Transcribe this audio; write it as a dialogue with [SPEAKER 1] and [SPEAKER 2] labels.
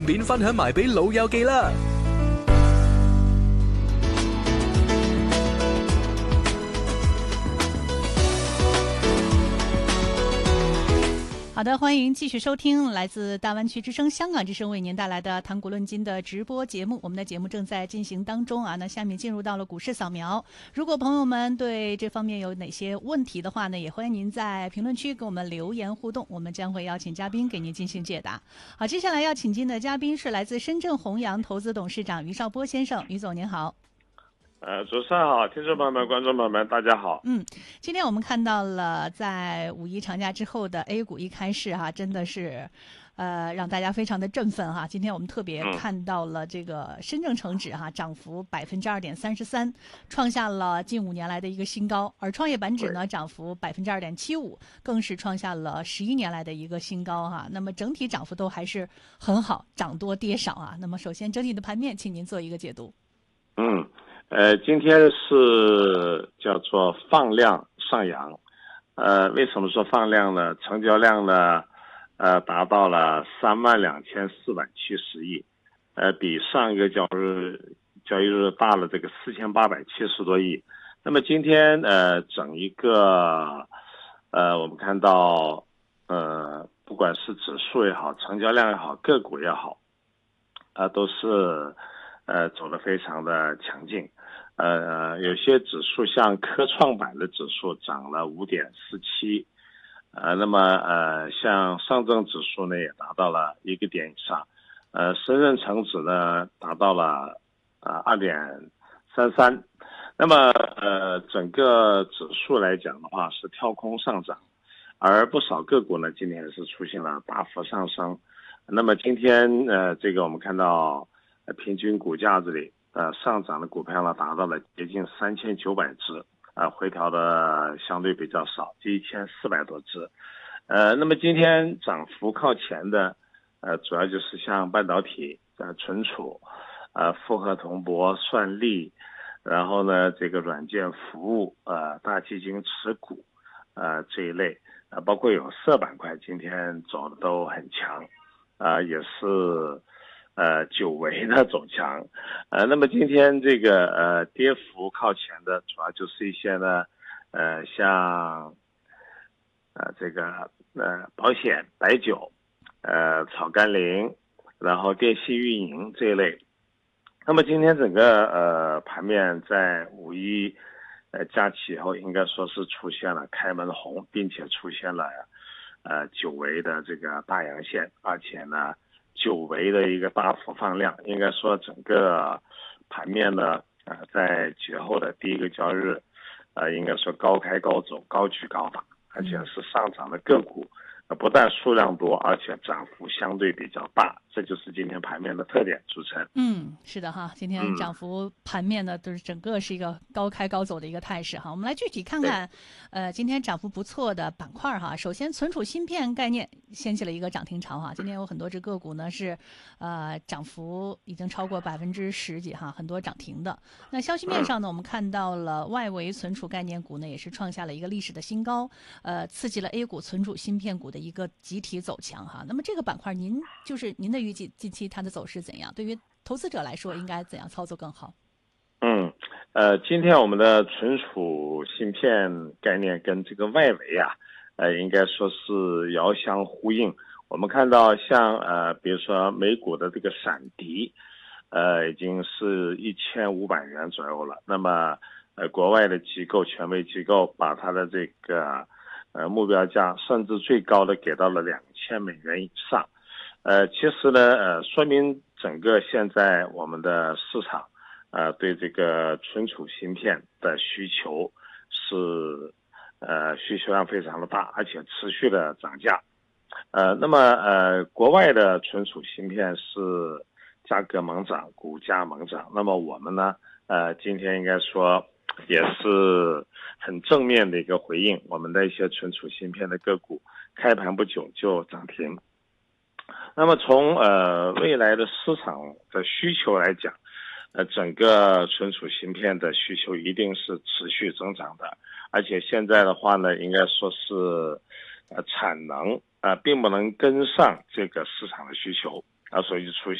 [SPEAKER 1] 免分享埋俾老友記啦。
[SPEAKER 2] 好的，欢迎继续收听来自大湾区之声、香港之声为您带来的谈古论今的直播节目。我们的节目正在进行当中啊。那下面进入到了股市扫描。如果朋友们对这方面有哪些问题的话呢，也欢迎您在评论区给我们留言互动，我们将会邀请嘉宾给您进行解答。好，接下来要请进的嘉宾是来自深圳弘扬投资董事长于绍波先生。于总您好。
[SPEAKER 3] 主持人好，听众朋友们、观众朋友们，大家好。
[SPEAKER 2] 今天我们看到了在五一长假之后的 A 股一开市哈，真的是让大家非常的振奋哈。今天我们特别看到了这个深证成指哈涨幅2.33%，创下了近5年来的一个新高，而创业板指呢涨幅2.75%，更是创下了11年来的一个新高哈。那么整体涨幅都还是很好，涨多跌少啊。那么首先整体的盘面，请您做一个解读。
[SPEAKER 3] 今天是叫做放量上扬，为什么说放量呢？成交量呢，达到了32470亿，比上一个交易日大了这个4870多亿。那么今天整一个我们看到不管是指数也好，成交量也好，个股也好，都是走得非常的强劲。有些指数像科创板的指数涨了5.47，那么像上证指数呢也达到了1个点以上，深圳成指呢达到了2.33，那么整个指数来讲的话是跳空上涨，而不少个股呢今天也是出现了大幅上升。那么今天这个我们看到平均股价这里上涨的股票呢达到了接近3900只，回调的相对比较少，1400多只。那么今天涨幅靠前的主要就是像半导体、存储、复合铜箔、算力，然后呢这个软件服务、大基金持股这一类，包括有色板块今天走的都很强，也是久违的走强。那么今天这个跌幅靠前的主要就是一些呢像这个保险、白酒、草甘膦，然后电信运营这一类。那么今天整个盘面在五一假期以后应该说是出现了开门红，并且出现了久违的这个大阳线，而且呢久违的一个大幅放量。应该说整个盘面呢在节后的第一个交易日应该说高开高走，高举高打，而且是上涨的个股不但数量多，而且涨幅相对比较大，这就是今天盘面的特点。主持人，
[SPEAKER 2] 是的哈，今天涨幅盘面呢，都是整个是一个高开高走的一个态势哈。我们来具体看看，今天涨幅不错的板块哈。首先，存储芯片概念掀起了一个涨停潮哈。今天有很多只个股呢是，涨幅已经超过10%几哈，很多涨停的。那消息面上呢，我们看到了外围存储概念股呢也是创下了一个历史的新高，刺激了 A 股存储芯片股的一个集体走强哈。那么这个板块您的预计近期它的走势怎样？对于投资者来说应该怎样操作更好？
[SPEAKER 3] 今天我们的存储芯片概念跟这个外围应该说是遥相呼应。我们看到像比如说美股的这个闪迪已经是1500元左右了，那么国外的机构、权威机构把它的这个目标价甚至最高的给到了$2000以上。其实呢说明整个现在我们的市场对这个存储芯片的需求是需求量非常的大，而且持续的涨价。那么国外的存储芯片是价格猛涨，股价猛涨。那么我们呢今天应该说也是很正面的一个回应，我们的一些存储芯片的个股开盘不久就涨停。那么从未来的市场的需求来讲，整个存储芯片的需求一定是持续增长的，而且现在的话呢，应该说是产能并不能跟上这个市场的需求， 所以出现